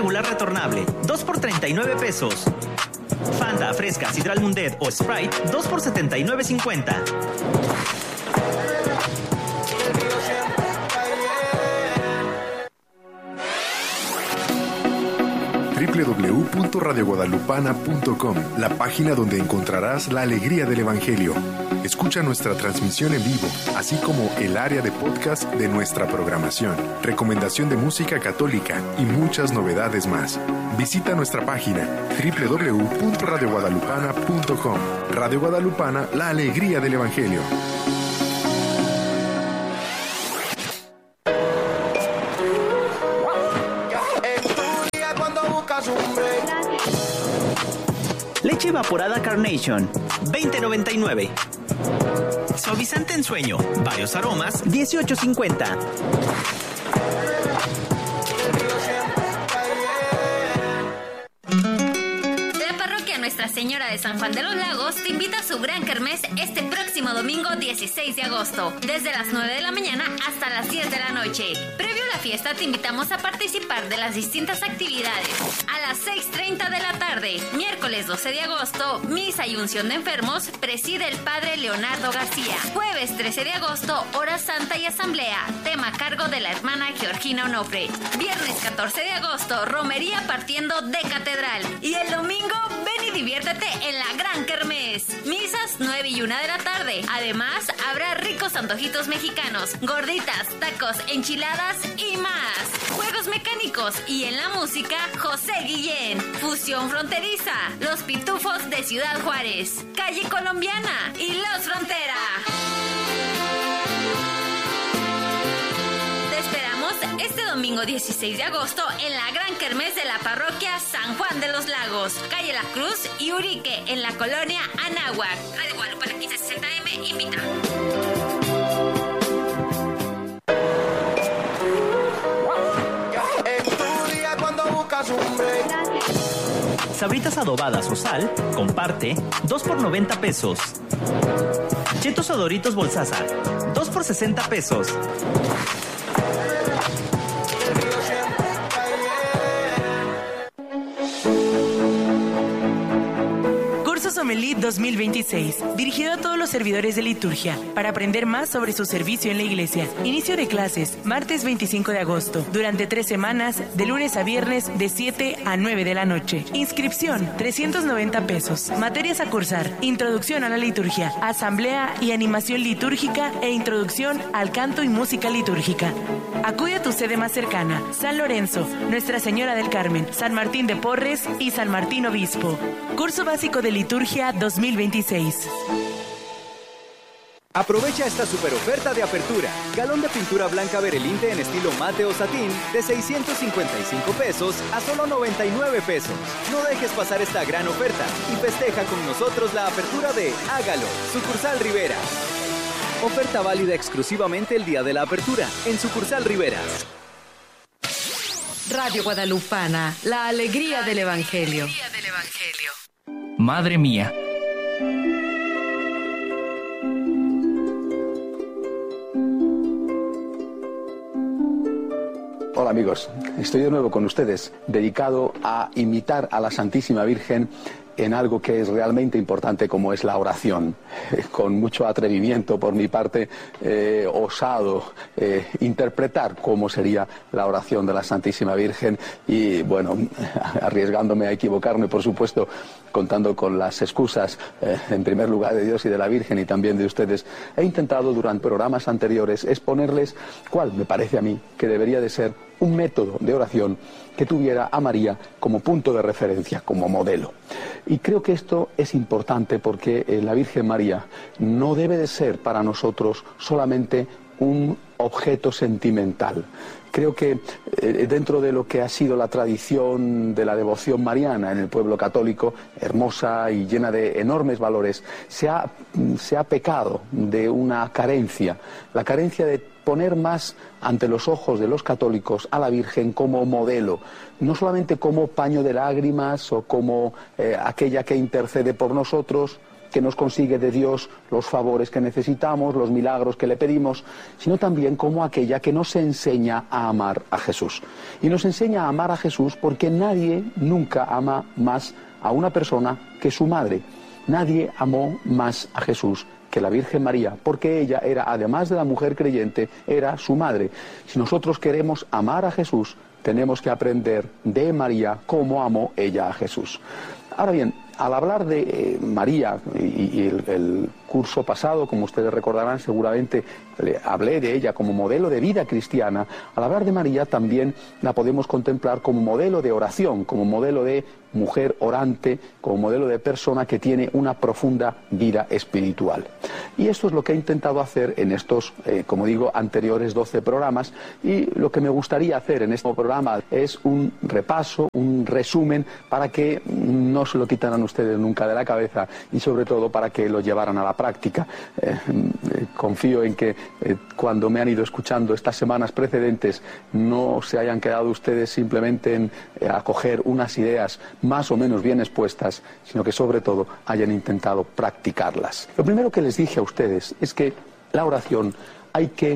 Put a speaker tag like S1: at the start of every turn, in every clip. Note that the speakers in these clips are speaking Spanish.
S1: regular retornable, 2 por 39 pesos. Fanta, Fresca, Sidral Mundet o Sprite, 2 por 79.50.
S2: www.radioguadalupana.com, la página donde encontrarás la alegría del Evangelio. Escucha nuestra transmisión en vivo, así como el área de podcast de nuestra programación, recomendación de música católica y muchas novedades más. Visita nuestra página www.radioguadalupana.com. Radio Guadalupana, la alegría del Evangelio.
S1: Leche evaporada Carnation, $20.99. Suavizante en sueño, varios aromas, $18.50.
S3: Nuestra Señora de San Juan de los Lagos te invita a su gran kermés este próximo domingo 16 de agosto, desde las 9 de la mañana hasta las 10 de la noche. Previo a la fiesta te invitamos a participar de las distintas actividades. A las 6:30 de la tarde, miércoles 12 de agosto, misa y unción de enfermos, preside el Padre Leonardo García. Jueves 13 de agosto, hora santa y asamblea, tema a cargo de la hermana Georgina Onofre. Viernes 14 de agosto, romería partiendo de catedral. Y el domingo, ven y diviértete en la Gran Kermés. Misas 9 y 1 de la tarde. Además, habrá ricos antojitos mexicanos, gorditas, tacos, enchiladas y más. Juegos mecánicos y en la música, José Guillén. Fusión fronteriza, Los Pitufos de Ciudad Juárez, Calle Colombiana y Los Frontera. Te esperamos este domingo 16 de agosto en la Gran Kermés de la parroquia San Juan de los Lagos, calle La Cruz y Urique, en la colonia Anáhuac. Radio Guadalupe 1560M invita.
S1: Sabritas adobadas o sal, comparte, 2 por 90 pesos. Chetos o Doritos Bolsasa, 2 por 60 pesos.
S4: Sommelier 2026, dirigido a todos los servidores de liturgia, para aprender más sobre su servicio en la iglesia. Inicio de clases, martes 25 de agosto, durante 3 semanas, de lunes a viernes, de 7 a 9 de la noche. Inscripción, 390 pesos. Materias a cursar, introducción a la liturgia, asamblea y animación litúrgica e introducción al canto y música litúrgica. Acude a tu sede más cercana, San Lorenzo, Nuestra Señora del Carmen, San Martín de Porres y San Martín Obispo. Curso básico de liturgia 2026.
S5: Aprovecha esta super oferta de apertura. Galón de pintura blanca Berelinte en estilo mate o satín de 655 pesos a solo 99 pesos. No dejes pasar esta gran oferta y festeja con nosotros la apertura de Hágalo, sucursal Rivera. Oferta válida exclusivamente el día de la apertura en sucursal Rivera.
S6: Radio Guadalupana, la alegría del Evangelio.
S7: Madre mía.
S8: Hola amigos, estoy de nuevo con ustedes, dedicado a imitar a la Santísima Virgen en algo que es realmente importante como es la oración. Con mucho atrevimiento por mi parte, osado interpretar cómo sería la oración de la Santísima Virgen y bueno, arriesgándome a equivocarme, por supuesto, contando con las excusas en primer lugar de Dios y de la Virgen y también de ustedes. He intentado durante programas anteriores exponerles cuál me parece a mí que debería de ser un método de oración que tuviera a María como punto de referencia, como modelo. Y creo que esto es importante porque la Virgen María no debe de ser para nosotros solamente un objeto sentimental. Creo que dentro de lo que ha sido la tradición de la devoción mariana en el pueblo católico, hermosa y llena de enormes valores, se ha pecado de una carencia, la carencia de poner más ante los ojos de los católicos a la Virgen como modelo, no solamente como paño de lágrimas o como aquella que intercede por nosotros, que nos consigue de Dios los favores que necesitamos, los milagros que le pedimos, sino también como aquella que nos enseña a amar a Jesús. Y nos enseña a amar a Jesús porque nadie nunca ama más a una persona que su madre. Nadie amó más a Jesús que la Virgen María, porque ella era, además de la mujer creyente, era su madre. Si nosotros queremos amar a Jesús, tenemos que aprender de María cómo amó ella a Jesús. Ahora bien, al hablar de María y el curso pasado, como ustedes recordarán, seguramente hablé de ella como modelo de vida cristiana. Al hablar de María también la podemos contemplar como modelo de oración, como modelo de mujer orante, como modelo de persona que tiene una profunda vida espiritual. Y esto es lo que he intentado hacer en estos, como digo, anteriores 12 programas, y lo que me gustaría hacer en este programa es un repaso, un resumen, para que no se lo quitaran ustedes nunca de la cabeza y sobre todo para que lo llevaran a la práctica. Confío en que cuando me han ido escuchando estas semanas precedentes no se hayan quedado ustedes simplemente en acoger unas ideas más o menos bien expuestas, sino que sobre todo hayan intentado practicarlas. Lo primero que les dije a ustedes es que la oración hay que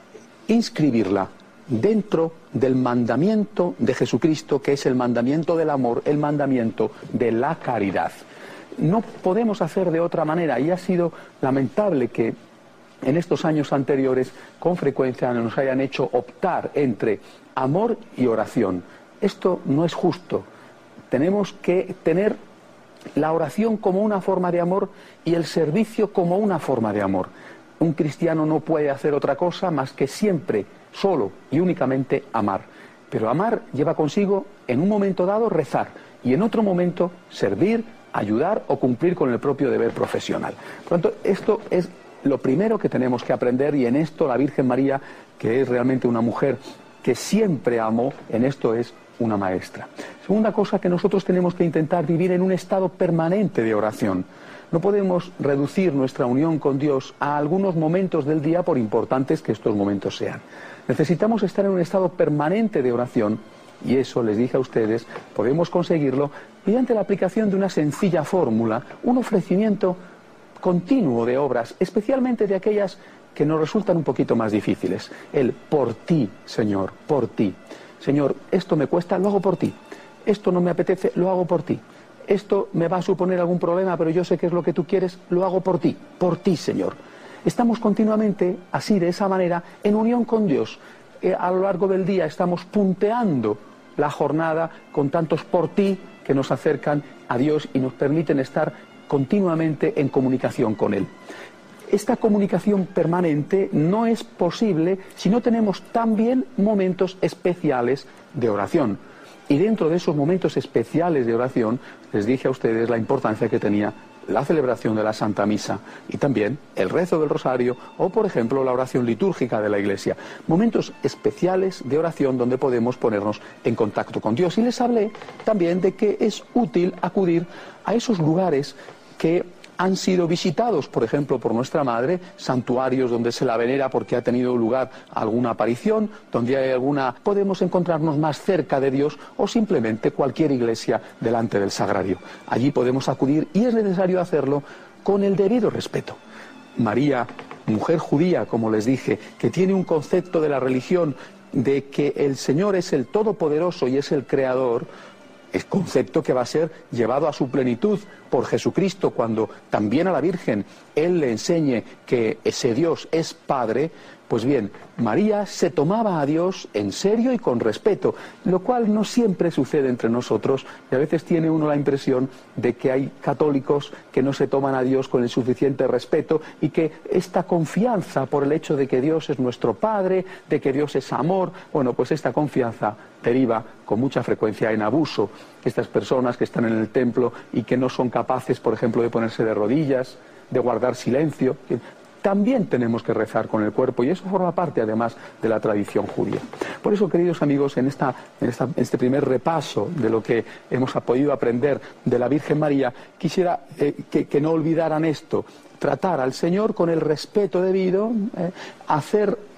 S8: inscribirla dentro del mandamiento de Jesucristo, que es el mandamiento del amor, el mandamiento de la caridad. No podemos hacer de otra manera, y ha sido lamentable que en estos años anteriores con frecuencia nos hayan hecho optar entre amor y oración. Esto no es justo. Tenemos que tener la oración como una forma de amor y el servicio como una forma de amor. Un cristiano no puede hacer otra cosa más que siempre, solo y únicamente amar. Pero amar lleva consigo, en un momento dado, rezar, y en otro momento servir, ayudar o cumplir con el propio deber profesional. Por lo tanto, esto es lo primero que tenemos que aprender, y en esto la Virgen María, que es realmente una mujer que siempre amó, en esto es una maestra. Segunda cosa, que nosotros tenemos que intentar vivir en un estado permanente de oración. No podemos reducir nuestra unión con Dios a algunos momentos del día, por importantes que estos momentos sean. Necesitamos estar en un estado permanente de oración, y eso, les dije a ustedes, podemos conseguirlo mediante la aplicación de una sencilla fórmula, un ofrecimiento continuo de obras, especialmente de aquellas que nos resultan un poquito más difíciles. El por ti, Señor, por ti. Señor, esto me cuesta, lo hago por ti. Esto no me apetece, lo hago por ti. Esto me va a suponer algún problema, pero yo sé que es lo que tú quieres, lo hago por ti, Señor. Estamos continuamente, así, de esa manera, en unión con Dios. A lo largo del día estamos punteando la jornada con tantos por ti que nos acercan a Dios y nos permiten estar continuamente en comunicación con Él. Esta comunicación permanente no es posible si no tenemos también momentos especiales de oración. Y dentro de esos momentos especiales de oración, les dije a ustedes la importancia que tenía la celebración de la Santa Misa y también el rezo del Rosario o, por ejemplo, la oración litúrgica de la Iglesia. Momentos especiales de oración donde podemos ponernos en contacto con Dios. Y les hablé también de que es útil acudir a esos lugares que han sido visitados, por ejemplo, por nuestra Madre, santuarios donde se la venera porque ha tenido lugar alguna aparición, donde hay alguna, podemos encontrarnos más cerca de Dios, o simplemente cualquier iglesia delante del sagrario. Allí podemos acudir y es necesario hacerlo con el debido respeto. María, mujer judía, como les dije, que tiene un concepto de la religión de que el Señor es el Todopoderoso y es el Creador, el concepto que va a ser llevado a su plenitud por Jesucristo cuando también a la Virgen Él le enseñe que ese Dios es Padre. Pues bien, María se tomaba a Dios en serio y con respeto, lo cual no siempre sucede entre nosotros, y a veces tiene uno la impresión de que hay católicos que no se toman a Dios con el suficiente respeto y que esta confianza por el hecho de que Dios es nuestro Padre, de que Dios es amor, bueno, pues esta confianza deriva con mucha frecuencia en abuso. Estas personas que están en el templo y que no son capaces, por ejemplo, de ponerse de rodillas, de guardar silencio. También tenemos que rezar con el cuerpo, y eso forma parte además de la tradición judía. Por eso, queridos amigos, en este primer repaso de lo que hemos podido aprender de la Virgen María, quisiera que no olvidaran esto: tratar al Señor con el respeto debido, hacer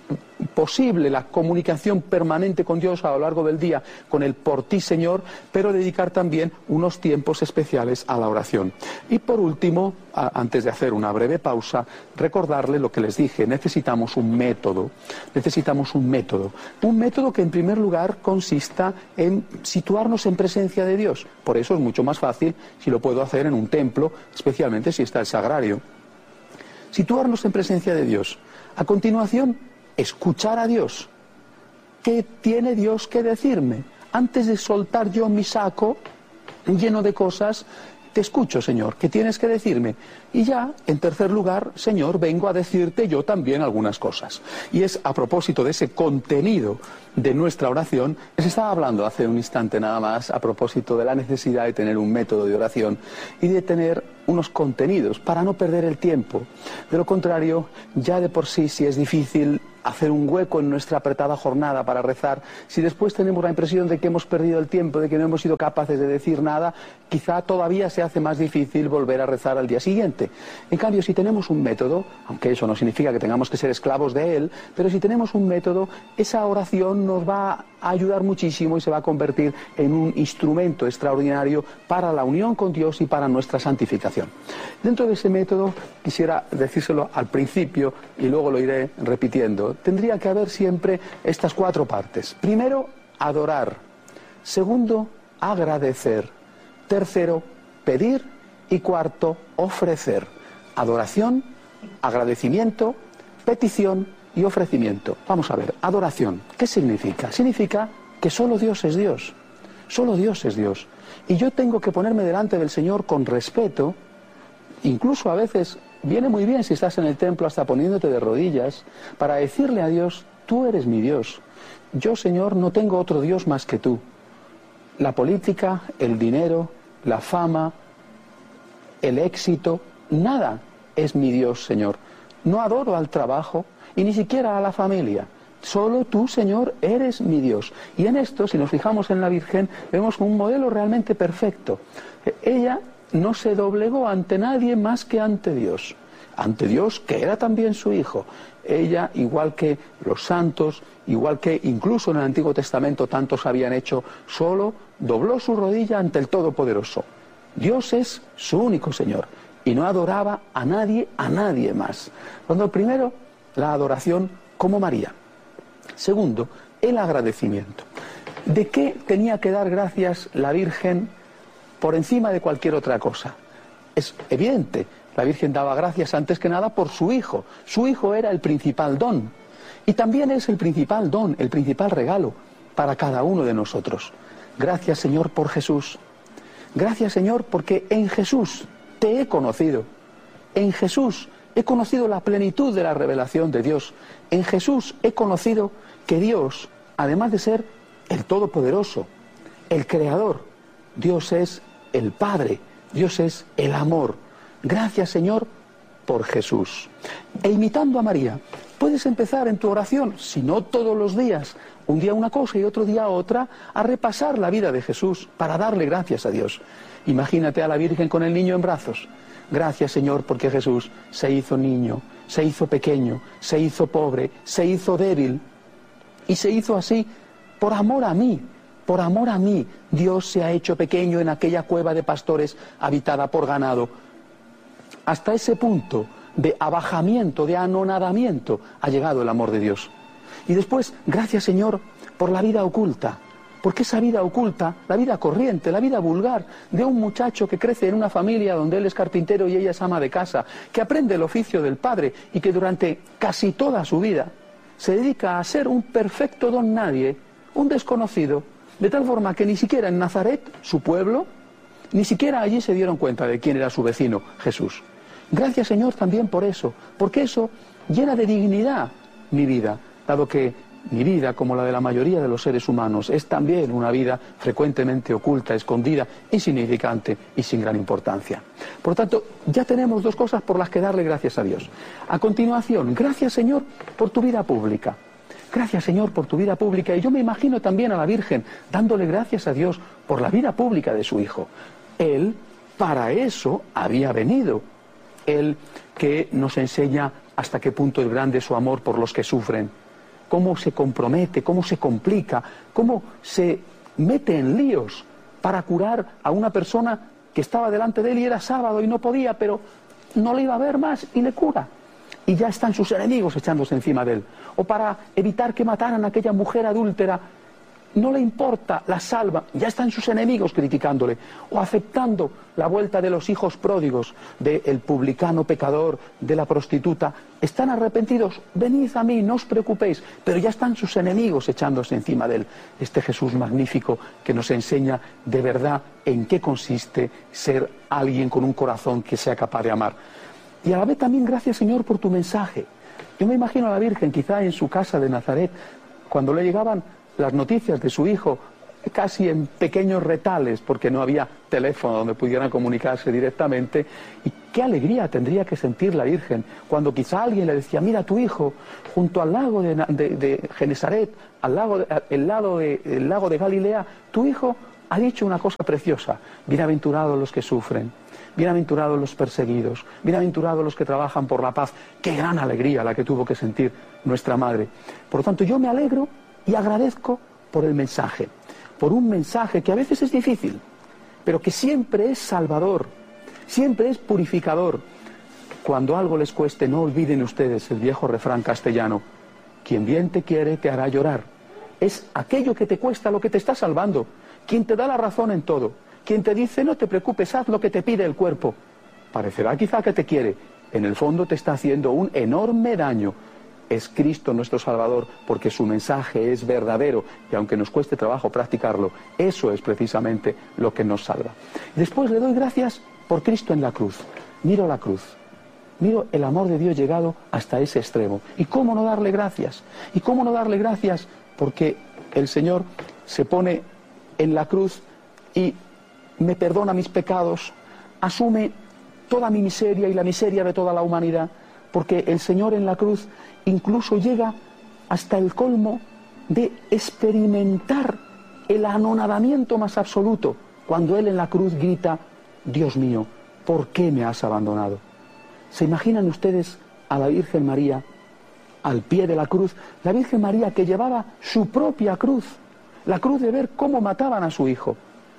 S8: posible la comunicación permanente con Dios a lo largo del día, con el por ti, Señor, pero dedicar también unos tiempos especiales a la oración. Y por último, antes de hacer una breve pausa, recordarle lo que les dije: necesitamos un método que en primer lugar consista en situarnos en presencia de Dios. Por eso es mucho más fácil si lo puedo hacer en un templo, especialmente si está el sagrario. Situarnos en presencia de Dios. A continuación, escuchar a Dios. ¿Qué tiene Dios que decirme? Antes de soltar yo mi saco lleno de cosas, te escucho, Señor. ¿Qué tienes que decirme? Y ya, en tercer lugar, Señor, vengo a decirte yo también algunas cosas. Y es a propósito de ese contenido de nuestra oración. Les estaba hablando hace un instante nada más a propósito de la necesidad de tener un método de oración y de tener unos contenidos para no perder el tiempo. De lo contrario, ya de por sí, si es difícil hacer un hueco en nuestra apretada jornada para rezar, si después tenemos la impresión de que hemos perdido el tiempo, de que no hemos sido capaces de decir nada, quizá todavía se hace más difícil volver a rezar al día siguiente. En cambio, si tenemos un método, aunque eso no significa que tengamos que ser esclavos de él, pero si tenemos un método, esa oración nos va a ayudar muchísimo y se va a convertir en un instrumento extraordinario para la unión con Dios y para nuestra santificación. Dentro de ese método, quisiera decírselo al principio y luego lo iré repitiendo, tendría que haber siempre estas 4 partes. Primero, adorar. Segundo, agradecer. Tercero, pedir. Y cuarto, ofrecer. Adoración, agradecimiento, petición y ofrecimiento. Vamos a ver, adoración, ¿qué significa? Significa que solo Dios es Dios. Solo Dios es Dios. Y yo tengo que ponerme delante del Señor con respeto. Incluso a veces viene muy bien si estás en el templo hasta poniéndote de rodillas para decirle a Dios: tú eres mi Dios. Yo, Señor, no tengo otro Dios más que tú. La política, el dinero, la fama, el éxito, nada es mi Dios, Señor. No adoro al trabajo y ni siquiera a la familia. Solo tú, Señor, eres mi Dios. Y en esto, si nos fijamos en la Virgen, vemos un modelo realmente perfecto. Ella no se doblegó ante nadie más que ante Dios. Ante Dios, que era también su Hijo. Ella, igual que los santos, igual que incluso en el Antiguo Testamento tantos habían hecho, solo dobló su rodilla ante el Todopoderoso. Dios es su único Señor y no adoraba a nadie más. Cuando primero, la adoración como María. Segundo, el agradecimiento. ¿De qué tenía que dar gracias la Virgen por encima de cualquier otra cosa? Es evidente, la Virgen daba gracias antes que nada por su Hijo. Su Hijo era el principal don y también es el principal don, el principal regalo para cada uno de nosotros. Gracias, Señor, por Jesús. Gracias, Señor, porque en Jesús te he conocido. En Jesús he conocido la plenitud de la revelación de Dios. En Jesús he conocido que Dios, además de ser el Todopoderoso, el Creador, Dios es el Padre, Dios es el amor. Gracias, Señor, por Jesús. E imitando a María, puedes empezar en tu oración, si no todos los días, un día una cosa y otro día otra, a repasar la vida de Jesús para darle gracias a Dios. Imagínate a la Virgen con el niño en brazos. Gracias, Señor, porque Jesús se hizo niño, se hizo pequeño, se hizo pobre, se hizo débil. Y se hizo así por amor a mí. Por amor a mí, Dios se ha hecho pequeño en aquella cueva de pastores habitada por ganado. Hasta ese punto de abajamiento, de anonadamiento, ha llegado el amor de Dios. Y después, gracias, Señor, por la vida oculta. Porque esa vida oculta, la vida corriente, la vida vulgar, de un muchacho que crece en una familia donde él es carpintero y ella es ama de casa, que aprende el oficio del padre y que durante casi toda su vida se dedica a ser un perfecto don nadie, un desconocido, de tal forma que ni siquiera en Nazaret, su pueblo, ni siquiera allí se dieron cuenta de quién era su vecino, Jesús. Gracias, Señor, también por eso, porque eso llena de dignidad mi vida, dado que mi vida, como la de la mayoría de los seres humanos, es también una vida frecuentemente oculta, escondida, insignificante y sin gran importancia. Por lo tanto, ya tenemos 2 cosas por las que darle gracias a Dios. A continuación, gracias, Señor, por tu vida pública. Gracias, Señor, por tu vida pública. Y yo me imagino también a la Virgen dándole gracias a Dios por la vida pública de su Hijo. Él, para eso, había venido. Él que nos enseña hasta qué punto es grande su amor por los que sufren. cómo se compromete, cómo se complica, cómo se mete en líos para curar a una persona que estaba delante de él y era sábado y no podía, pero no le iba a ver más y le cura. Y ya están sus enemigos echándose encima de él. O para evitar que mataran a aquella mujer adúltera, no le importa, la salva, ya están sus enemigos criticándole. O aceptando la vuelta de los hijos pródigos, del publicano pecador, de la prostituta. Están arrepentidos, venid a mí, no os preocupéis. Pero ya están sus enemigos echándose encima de él. Este Jesús magnífico que nos enseña de verdad en qué consiste ser alguien con un corazón que sea capaz de amar. Y a la vez también gracias, Señor, por tu mensaje. Yo me imagino a la Virgen quizá en su casa de Nazaret, cuando le llegaban las noticias de su hijo, casi en pequeños retales, porque no había teléfono donde pudieran comunicarse directamente. Y qué alegría tendría que sentir la Virgen cuando quizá alguien le decía: mira, tu hijo, junto al lago de Genesaret, el lago de Galilea, tu hijo ha dicho una cosa preciosa: bienaventurados los que sufren, bienaventurados los perseguidos, bienaventurados los que trabajan por la paz. Qué gran alegría la que tuvo que sentir nuestra madre. Por lo tanto, yo me alegro y agradezco por el mensaje, por un mensaje que a veces es difícil, pero que siempre es salvador, siempre es purificador. Cuando algo les cueste, no olviden ustedes el viejo refrán castellano: quien bien te quiere te hará llorar. Es aquello que te cuesta lo que te está salvando, quien te da la razón en todo, quien te dice: no te preocupes, haz lo que te pide el cuerpo. Parecerá quizá que te quiere, en el fondo te está haciendo un enorme daño. Es Cristo nuestro Salvador, porque su mensaje es verdadero, y aunque nos cueste trabajo practicarlo, eso es precisamente lo que nos salva. Después le doy gracias por Cristo en la cruz. Miro la cruz, miro el amor de Dios llegado hasta ese extremo. ¿Y cómo no darle gracias? ¿Y cómo no darle gracias? Porque el Señor se pone en la cruz y me perdona mis pecados, asume toda mi miseria y la miseria de toda la humanidad, porque el Señor en la cruz incluso llega hasta el colmo de experimentar el anonadamiento más absoluto, cuando Él en la cruz grita: Dios mío, ¿por qué me has abandonado? ¿Se imaginan ustedes a la Virgen María al pie de la cruz? La Virgen María que llevaba su propia cruz, la cruz de ver cómo mataban a su hijo.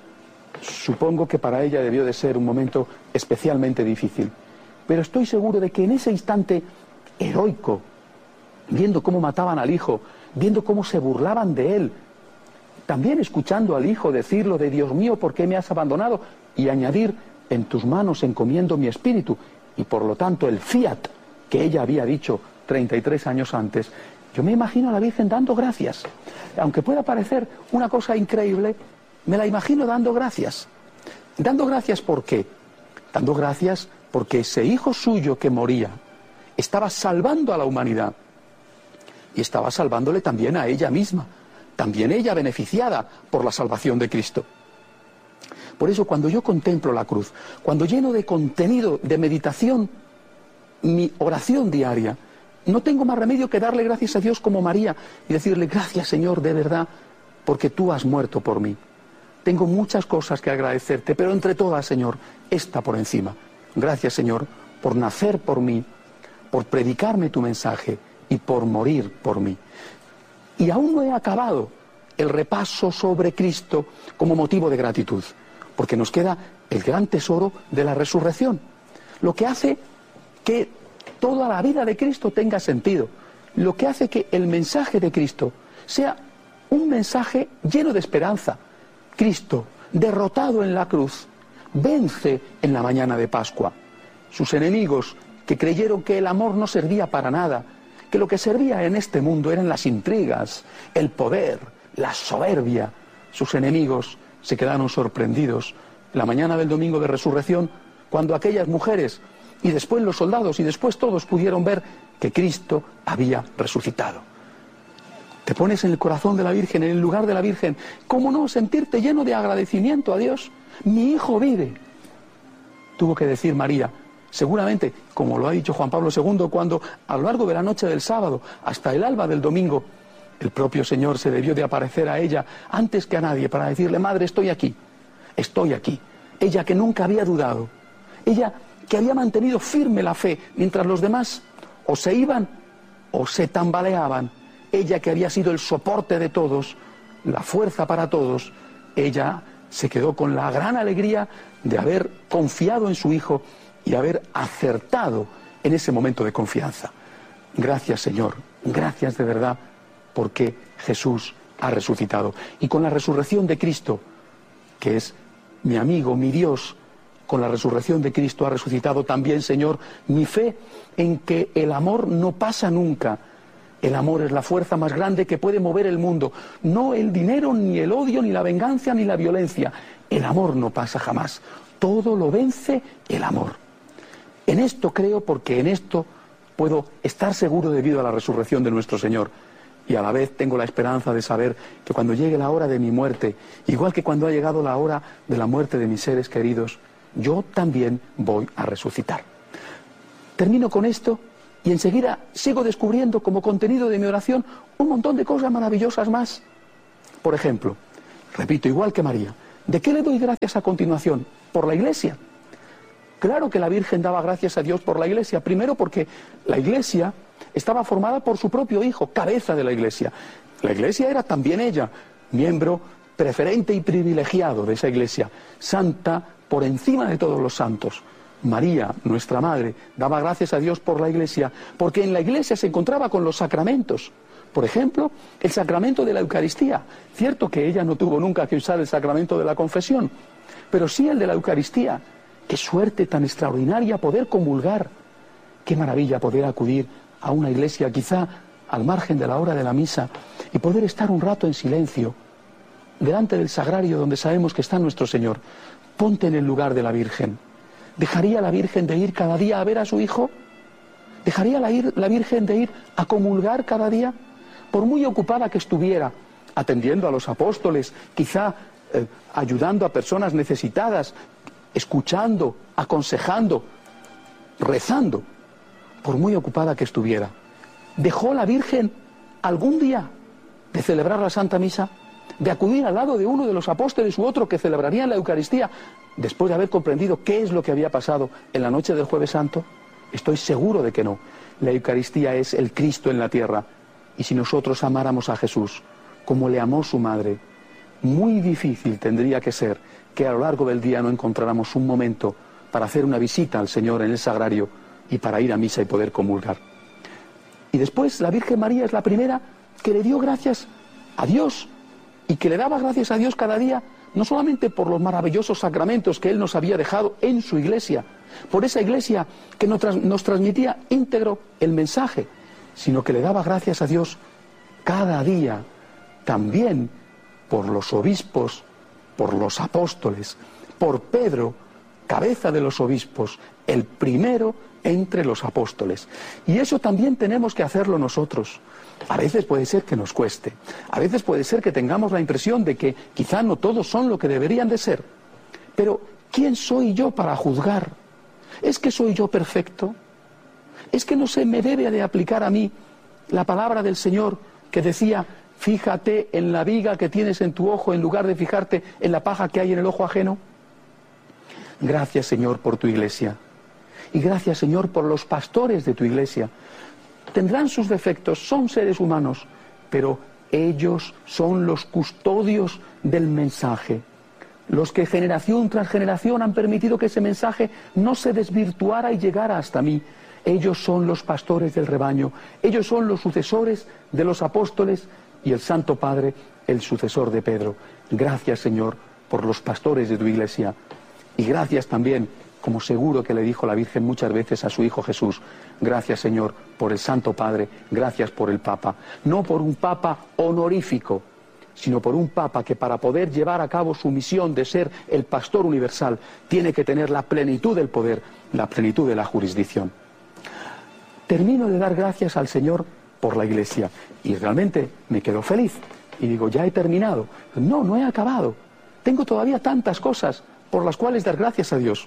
S8: Supongo que para ella debió de ser un momento especialmente difícil, pero estoy seguro de que en ese instante heroico, viendo cómo mataban al hijo, viendo cómo se burlaban de él, también escuchando al hijo decirlo de: Dios mío, ¿por qué me has abandonado? Y añadir: en tus manos encomiendo mi espíritu. Y por lo tanto el fiat que ella había dicho 33 años antes. Yo me imagino a la Virgen dando gracias. Aunque pueda parecer una cosa increíble, me la imagino dando gracias. ¿Dando gracias por qué? Dando gracias porque ese hijo suyo que moría estaba salvando a la humanidad. Y estaba salvándole también a ella misma, también ella beneficiada por la salvación de Cristo. Por eso, cuando yo contemplo la cruz, cuando lleno de contenido, de meditación, mi oración diaria, no tengo más remedio que darle gracias a Dios como María y decirle: gracias, Señor, de verdad, porque tú has muerto por mí. Tengo muchas cosas que agradecerte, pero entre todas, Señor, esta por encima. Gracias, Señor, por nacer por mí, por predicarme tu mensaje y por morir por mí. Y aún no he acabado el repaso sobre Cristo como motivo de gratitud, porque nos queda el gran tesoro de la resurrección, lo que hace que toda la vida de Cristo tenga sentido, lo que hace que el mensaje de Cristo sea un mensaje lleno de esperanza. Cristo, derrotado en la cruz, vence en la mañana de Pascua. Sus enemigos, que creyeron que el amor no servía para nada, que lo que servía en este mundo eran las intrigas, el poder, la soberbia, sus enemigos se quedaron sorprendidos la mañana del domingo de resurrección, cuando aquellas mujeres y después los soldados y después todos pudieron ver que Cristo había resucitado. Te pones en el corazón de la Virgen, en el lugar de la Virgen. ¿Cómo no sentirte lleno de agradecimiento a Dios? Mi hijo vive. Tuvo que decir María, seguramente, como lo ha dicho Juan Pablo II, cuando a lo largo de la noche del sábado hasta el alba del domingo, el propio Señor se debió de aparecer a ella antes que a nadie para decirle: madre, estoy aquí, estoy aquí. Ella que nunca había dudado, ella que había mantenido firme la fe, mientras los demás o se iban o se tambaleaban. ella que había sido el soporte de todos, la fuerza para todos, ella se quedó con la gran alegría de haber confiado en su hijo y haber acertado en ese momento de confianza. Gracias, Señor, gracias de verdad, porque Jesús ha resucitado. Y con la resurrección de Cristo, que es mi amigo, mi Dios, con la resurrección de Cristo ha resucitado también, Señor, mi fe en que el amor no pasa nunca. El amor es la fuerza más grande que puede mover el mundo. No el dinero, ni el odio, ni la venganza, ni la violencia. El amor no pasa jamás. Todo lo vence el amor. En esto creo, porque en esto puedo estar seguro debido a la resurrección de nuestro Señor. Y a la vez tengo la esperanza de saber que cuando llegue la hora de mi muerte, igual que cuando ha llegado la hora de la muerte de mis seres queridos, yo también voy a resucitar. Termino con esto y enseguida sigo descubriendo como contenido de mi oración un montón de cosas maravillosas más. Por ejemplo, repito, igual que María, ¿de qué le doy gracias a continuación? Por la Iglesia. Claro que la Virgen daba gracias a Dios por la Iglesia, primero porque la Iglesia estaba formada por su propio Hijo, cabeza de la Iglesia. La Iglesia era también ella, miembro preferente y privilegiado de esa Iglesia, santa por encima de todos los santos. María, nuestra Madre, daba gracias a Dios por la Iglesia, porque en la Iglesia se encontraba con los sacramentos. Por ejemplo, el sacramento de la Eucaristía. Cierto que ella no tuvo nunca que usar el sacramento de la confesión, pero sí el de la Eucaristía. ¡Qué suerte tan extraordinaria poder comulgar! ¡Qué maravilla poder acudir a una iglesia, quizá al margen de la hora de la misa, y poder estar un rato en silencio, delante del sagrario donde sabemos que está nuestro Señor! Ponte en el lugar de la Virgen. ¿Dejaría la Virgen de ir cada día a ver a su hijo? ¿Dejaría la Virgen de ir a comulgar cada día? Por muy ocupada que estuviera, atendiendo a los apóstoles, quizá ayudando a personas necesitadas, escuchando, aconsejando, rezando, por muy ocupada que estuviera, ¿dejó la Virgen algún día de celebrar la Santa Misa? ¿De acudir al lado de uno de los apóstoles u otro que celebrarían la Eucaristía después de haber comprendido qué es lo que había pasado en la noche del Jueves Santo? Estoy seguro de que no. La Eucaristía es el Cristo en la tierra. Y si nosotros amáramos a Jesús como le amó su madre, muy difícil tendría que ser que a lo largo del día no encontráramos un momento para hacer una visita al Señor en el sagrario y para ir a misa y poder comulgar. Y después la Virgen María es la primera que le dio gracias a Dios y que le daba gracias a Dios cada día, no solamente por los maravillosos sacramentos que Él nos había dejado en su Iglesia, por esa Iglesia que nos transmitía íntegro el mensaje, sino que le daba gracias a Dios cada día, también por los obispos, por los apóstoles, por Pedro, cabeza de los obispos, el primero entre los apóstoles. Y eso también tenemos que hacerlo nosotros. A veces puede ser que nos cueste, a veces puede ser que tengamos la impresión de que quizá no todos son lo que deberían de ser. Pero, ¿quién soy yo para juzgar? ¿Es que soy yo perfecto? ¿Es que no se me debe de aplicar a mí la palabra del Señor que decía: fíjate en la viga que tienes en tu ojo en lugar de fijarte en la paja que hay en el ojo ajeno? Gracias, Señor, por tu Iglesia. Y gracias, Señor, por los pastores de tu Iglesia. Tendrán sus defectos, son seres humanos, pero ellos son los custodios del mensaje. Los que generación tras generación han permitido que ese mensaje no se desvirtuara y llegara hasta mí. Ellos son los pastores del rebaño, ellos son los sucesores de los apóstoles y el Santo Padre, el sucesor de Pedro. Gracias, Señor, por los pastores de tu Iglesia. Y gracias también, como seguro que le dijo la Virgen muchas veces a su Hijo Jesús, gracias, Señor, por el Santo Padre, gracias por el Papa. No por un Papa honorífico, sino por un Papa que para poder llevar a cabo su misión de ser el pastor universal, tiene que tener la plenitud del poder, la plenitud de la jurisdicción. Termino de dar gracias al Señor por la Iglesia, y realmente me quedo feliz, y digo, ya he terminado. No, no he acabado. Tengo todavía tantas cosas por las cuales dar gracias a Dios.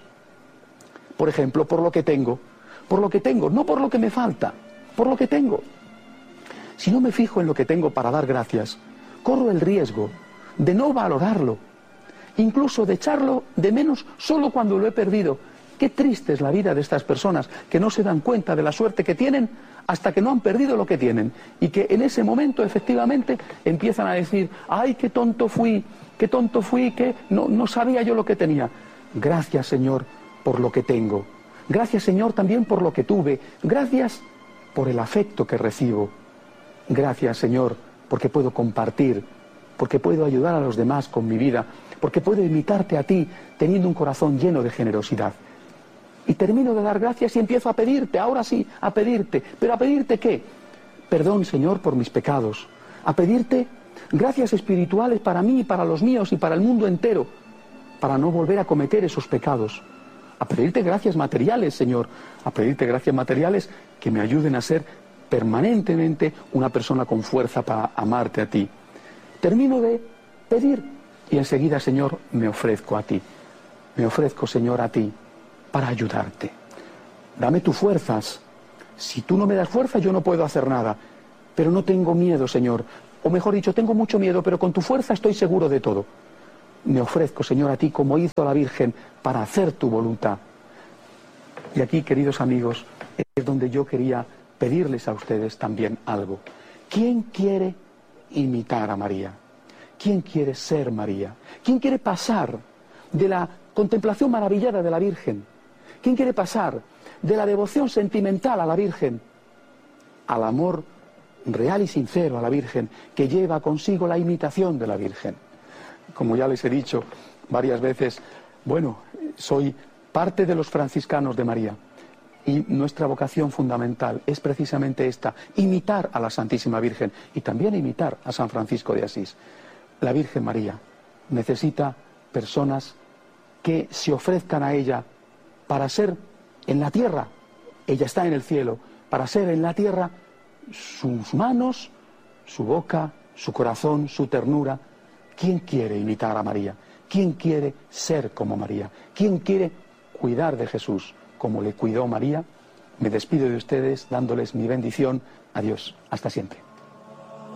S8: Por ejemplo, por lo que tengo, no por lo que me falta, por lo que tengo. Si no me fijo en lo que tengo para dar gracias, corro el riesgo de no valorarlo, incluso de echarlo de menos solo cuando lo he perdido. Qué triste es la vida de estas personas que no se dan cuenta de la suerte que tienen hasta que no han perdido lo que tienen. Y que en ese momento, efectivamente, empiezan a decir, ¡ay, qué tonto fui, que no sabía yo lo que tenía! Gracias, Señor, por lo que tengo. Gracias, Señor, también por lo que tuve. Gracias por el afecto que recibo. Gracias, Señor, porque puedo compartir, porque puedo ayudar a los demás con mi vida, porque puedo imitarte a ti teniendo un corazón lleno de generosidad. Y termino de dar gracias y empiezo a pedirte, ahora sí, a pedirte. ¿Pero a pedirte qué? Perdón, Señor, por mis pecados. A pedirte gracias espirituales para mí y para los míos y para el mundo entero, para no volver a cometer esos pecados. A pedirte gracias materiales, Señor. A pedirte gracias materiales que me ayuden a ser permanentemente una persona con fuerza para amarte a ti. Termino de pedir y enseguida, Señor, me ofrezco a ti. Me ofrezco, Señor, a ti para ayudarte. Dame tus fuerzas. Si tú no me das fuerza, yo no puedo hacer nada. Pero no tengo miedo, Señor. O mejor dicho, tengo mucho miedo, pero con tu fuerza estoy seguro de todo. Me ofrezco, Señor, a ti como hizo la Virgen para hacer tu voluntad. Y aquí, queridos amigos, es donde yo quería pedirles a ustedes también algo. ¿Quién quiere imitar a María? ¿Quién quiere ser María? ¿Quién quiere pasar de la contemplación maravillada de la Virgen? ¿Quién quiere pasar de la devoción sentimental a la Virgen al amor real y sincero a la Virgen, que lleva consigo la imitación de la Virgen? Como ya les he dicho varias veces, bueno, soy parte de los franciscanos de María y nuestra vocación fundamental es precisamente esta, imitar a la Santísima Virgen y también imitar a San Francisco de Asís. La Virgen María necesita personas que se ofrezcan a ella para ser en la tierra, ella está en el cielo, para ser en la tierra sus manos, su boca, su corazón, su ternura. ¿Quién quiere imitar a María? ¿Quién quiere ser como María? ¿Quién quiere cuidar de Jesús como le cuidó María? Me despido de ustedes dándoles mi bendición. Adiós. Hasta siempre.